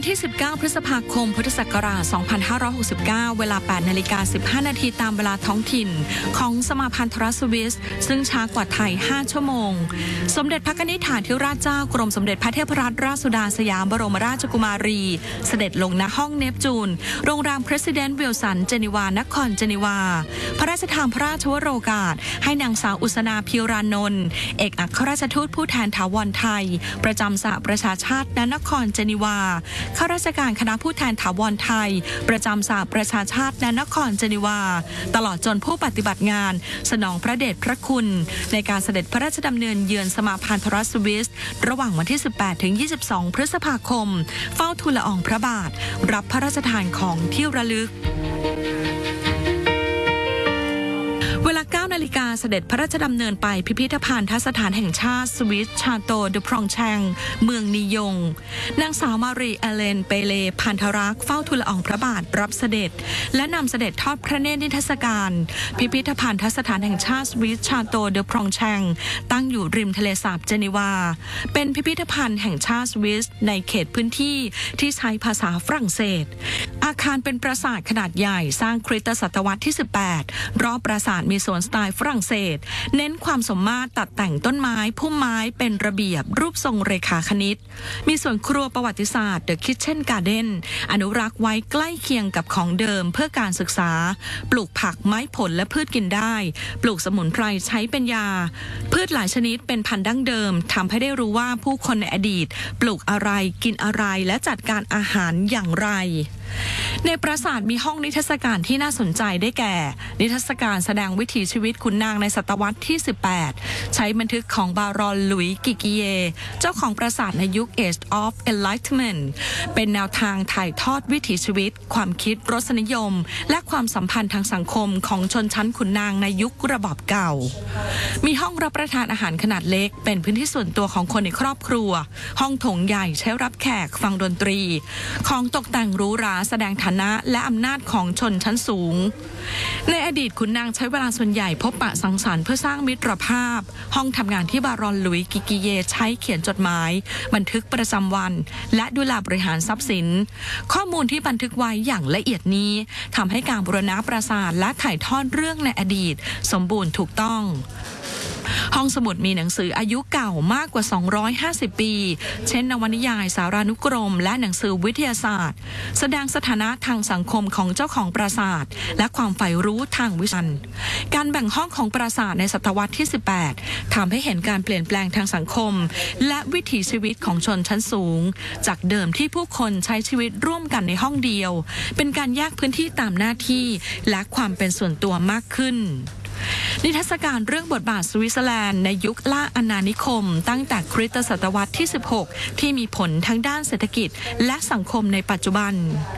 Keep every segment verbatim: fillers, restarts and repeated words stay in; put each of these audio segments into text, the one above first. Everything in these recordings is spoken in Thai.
ที่สิบเก้าพฤษภาคมพุทธศักราชสองพันห้าร้อยหกสิบเก้าเวลา แปดนาฬิกาสิบห้านาทีตามเวลาท้องถิ่นของสมาพันธรัฐสวิสซึ่งช้ากว่าไทยห้าชั่วโมงสมเด็จพระนิธิถาธิราชเจ้ากรมสมเด็จพระเทพรัตนราชสุดาสยามบรมราชกุมารีเสด็จลงณห้องเนปจูนโรงแรม President Wilson เจนีวานครเจนีวาพระราชทานพระราชวโรกาสให้นางสาวอุษนาพิรานนท์เอกอัครราชทูตผู้แทนถาวรไทยประจำสหประชาชาติณนครเจนีวาข้าราชการคณะผู้แทนถาวรไทยประจำสหประชาชาติณนครเจนีวาตลอดจนผู้ปฏิบัติงานสนองพระเดชพระคุณในการเสด็จพระราชดำเนินเยือนสมาพันธรัฐสวิสระหว่างวันที่สิบแปดถึงยี่สิบสองพฤษภาคมเฝ้าทูลละอองพระบาทรับพระราชทานของที่ระลึกเวลา เก้านาฬิกาเสด็จพระราชดำเนินไปพิพิธภัณฑสถานแห่งชาติสวิสชาโตเดพรองแชงเมืองนียงนางสาวมารีเอเลนเปเลพันธรักษ์เฝ้าทูลละอองพระบาทรับเสด็จและนำเสด็จทอดพระเนตรนิทรรศการพิพิธภัณฑสถานแห่งชาติสวิสชาโตเดพรองแชงตั้งอยู่ริมทะเลสาบเจนีวาเป็นพิพิธภัณฑ์แห่งชาติสวิสในเขตพื้นที่ที่ใช้ภาษาฝรั่งเศสอาคารเป็นปราสาทขนาดใหญ่สร้างคริสตศตวรรษที่สิบแปดรอบปราสาทมีสวนสไตล์ฝรั่งเศสเน้นความสมมาตรตัดแต่งต้นไม้พุ่มไม้เป็นระเบียบรูปทรงเรขาคณิตมีสวนครัวประวัติศาสตร์ The Kitchen Garden อนุรักษ์ไว้ใกล้เคียงกับของเดิมเพื่อการศึกษาปลูกผักไม้ผลและพืชกินได้ปลูกสมุนไพรใช้เป็นยาพืชหลายชนิดเป็นพันธุ์ดั้งเดิมทำให้ได้รู้ว่าผู้คนในอดีตปลูกอะไรกินอะไรและจัดการอาหารอย่างไรในปราสาทมีห้องนิทรรศการที่น่าสนใจได้แก่นิทรรศการแสดงวิถีชีวิตขุนนางในศตวรรษที่สิบแปดใช้บันทึกของบารอนหลุยส์กิกิเยเจ้าของปราสาทในยุค Age of Enlightenment เป็นแนวทางถ่ายทอดวิถีชีวิตความคิดรสนิยมและความสัมพันธ์ทางสังคมของชนชั้นขุนนางในยุคระบอบเก่ามีห้องรับประทานอาหารขนาดเล็กเป็นพื้นที่ส่วนตัวของคนในครอบครัวห้องโถงใหญ่ใช้รับแขกฟังดนตรีของตกแต่งหรูหราแสดงฐานะและอำนาจของชนชั้นสูงในอดีตขุนนางใช้เวลาส่วนใหญ่พบปะสังสรรค์เพื่อสร้างมิตรภาพห้องทำงานที่บารอนหลุยส์กิกิเยใช้เขียนจดหมายบันทึกประจำวันและดูแลบริหารทรัพย์สินข้อมูลที่บันทึกไว้อย่างละเอียดนี้ทำให้การบูรณะปราสาทและถ่ายทอดเรื่องในอดีตสมบูรณ์ถูกต้องห้องสมุดมีหนังสืออายุเก่ามากกว่าสองร้อยห้าสิบปีเช่นนวนิยายสารานุกรมและหนังสือวิทยาศาสตร์แสดงสถานะทางสังคมของเจ้าของปราสาทและความใฝ่รู้ทางวิชาการแบ่งห้องของปราสาทในศตวรรษที่สิบแปดทำให้เห็นการเปลี่ยนแปลงทางสังคมและวิถีชีวิตของชนชั้นสูงจากเดิมที่ผู้คนใช้ชีวิตร่วมกันในห้องเดียวเป็นการแยกพื้นที่ตามหน้าที่และความเป็นส่วนตัวมากขึ้นนิทรรศการเรื่องบทบาทสวิตเซอร์แลนด์ในยุคล่าอาณานิคมตั้งแต่คริสตศตวรรษที่สิบหกที่มีผลทั้งด้านเศรษฐกิจและสังคมในปัจจุบัน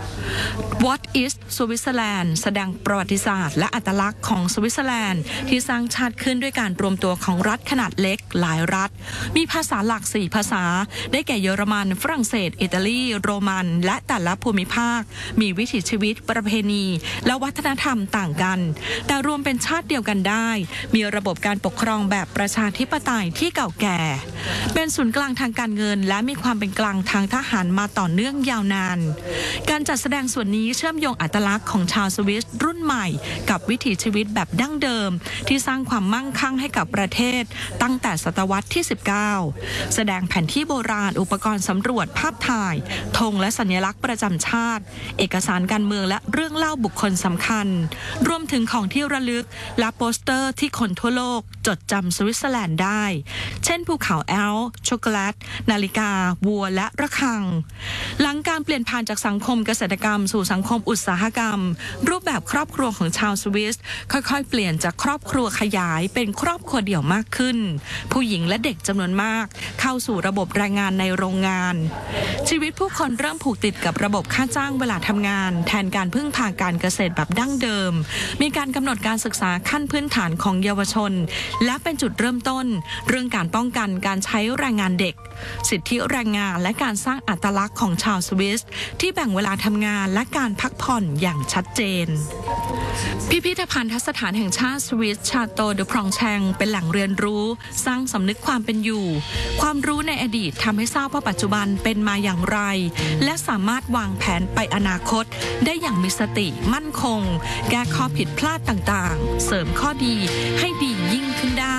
What is Switzerland แสดงประวัติศาสตร์และอัตลักษณ์ของสวิตเซอร์แลนด์ที่สร้างชาติขึ้นด้วยการรวมตัวของรัฐขนาดเล็กหลายรัฐมีภาษาหลักสี่ภาษาได้แก่เยอรมันฝรั่งเศสอิตาลีโรมันและแต่ละภูมิภาคมีวิถีชีวิตประเพณีและวัฒนธรรมต่างกันแต่รวมเป็นชาติเดียวกันได้มีระบบการปกครองแบบประชาธิปไตยที่เก่าแก่เป็นศูนย์กลางทางการเงินและมีความเป็นกลางทางทหารมาต่อเนื่องยาวนานการจัดแสดงส่วนนี้เชื่อมโยงอัตลักษณ์ของชาวสวิสรุ่นใหม่กับวิถีชีวิตแบบดั้งเดิมที่สร้างความมั่งคั่งให้กับประเทศตั้งแต่ศตวรรษที่สิบเก้าแสดงแผนที่โบราณอุปกรณ์สำรวจภาพถ่ายธงและสัญลักษณ์ประจำชาติเอกสารการเมืองและเรื่องเล่าบุคคลสำคัญรวมถึงของที่ระลึกและโปสเตอร์ที่คนทั่วโลกจดจำสวิตเซอร์แลนด์ได้เช่นภูเขาแอลป์ช็อกโกแลตนาฬิกาวัวและระฆังหลังการเปลี่ยนผ่านจากสังคมเกษตรกรรมสู่สังคมอุตสาหกรรมรูปแบบครอบครัวของชาวสวิสค่อยๆเปลี่ยนจากครอบครัวขยายเป็นครอบครัวเดี่ยวมากขึ้นผู้หญิงและเด็กจำนวนมากเข้าสู่ระบบแรงงานในโรงงานชีวิตผู้คนเริ่มผูกติดกับระบบค่าจ้างเวลาทำงานแทนการพึ่งพาการเกษตรแบบดั้งเดิมมีการกำหนดการศึกษาขั้นพื้นฐานของเยาวชนและเป็นจุดเริ่มต้นเรื่องการป้องกันการใช้แรงงานเด็กสิทธิแรงงานและการสร้างอัตลักษณ์ของชาวสวิสที่แบ่งเวลาทำงานและการพักผ่อนอย่างชัดเจนพิพิธภัณฑสถานแห่งชาติสวิสชาโตเดอพรองแชงเป็นแหล่งเรียนรู้สร้างสำนึกความเป็นอยู่ความรู้ในอดีตทำให้ทราบว่าปัจจุบันเป็นมาอย่างไรและสามารถวางแผนไปอนาคตได้อย่างมีสติมั่นคงแก้ข้อผิดพลาดต่างๆเสริมข้อดีให้ดียิ่งขึ้นได้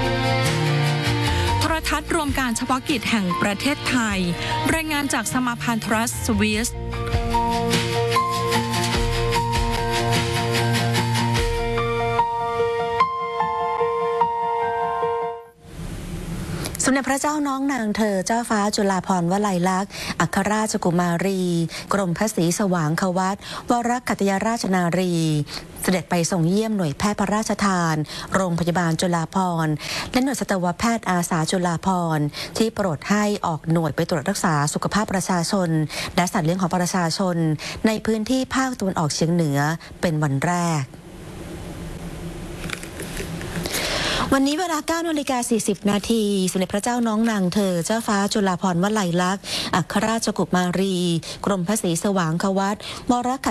โทรทัศน์รวมการเฉพาะกิจแห่งประเทศไทยรายงานจากสมาพันธ์โทรทัศน์สวิสสมเด็จพระเจ้าน้องนางเธอเจ้าฟ้าจุฬาภรณ์วลัยลักษณ์อัครราชกุมารีกรมพระศรีสว่างควัตวรกัตยราชนารีเสด็จไปส่งเยี่ยมหน่วยแพทย์พระราชทานโรงพยาบาลจุฬาภรณ์และหน่วยสัตวแพทย์อาสาจุฬาภรณ์ที่โปรดให้ออกหน่วยไปตรวจรักษาสุขภาพประชาชนและสัตว์เลี้ยงของประชาชนในพื้นที่ภาคตะวันออกเฉียงเหนือเป็นวันแรกวันนี้เวลา เก้านาฬิกาสี่สิบ นาทีสมเด็จพระเจ้าน้องนางเธอเจ้าฟ้าจุฬาภรณ์วลัยลักษณ์อัครราชกุมารีกรมพระศรีสว่างควัตวรกั